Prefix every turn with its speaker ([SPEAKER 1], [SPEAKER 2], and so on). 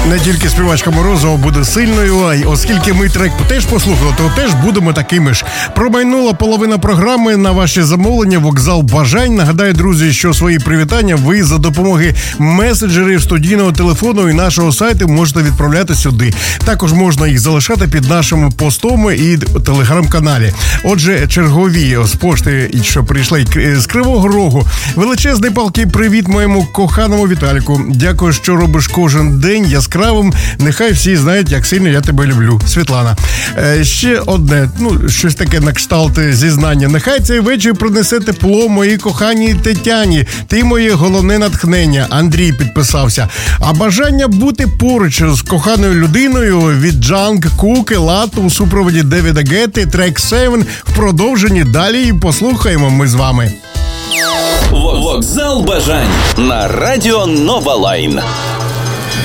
[SPEAKER 1] Не тільки співачка Морозова буде сильною, а й оскільки ми трек теж послухали, то теж будемо такими ж. Промайнула половина програми. На ваші замовлення «Вокзал бажань». Нагадаю, друзі, що свої привітання ви за допомоги меседжерів, студійного телефону і нашого сайту можете відправляти сюди. Також можна їх залишати під нашими постами і телеграм-каналі. Отже, чергові з пошти, що прийшли з Кривого Рогу. Величезний палкий привіт моєму коханому Віталіку. Дякую, що робиш кожен день яскравим. Нехай всі знають, як сильно я тебе люблю. Світлана. Ще одне, щось таке на кшталт зізнання. Нехай цей вечір принесе тепло моїй коханій Тетяні. Ти моє головне натхнення. Андрій підписався. А бажання бути поруч з коханою людиною від Джанг Куки Лату у супроводі Девіда Гетти, трек 7 в продовженні. Далі і послухаємо ми з вами.
[SPEAKER 2] Вокзал бажань на радіо Нова Лайн.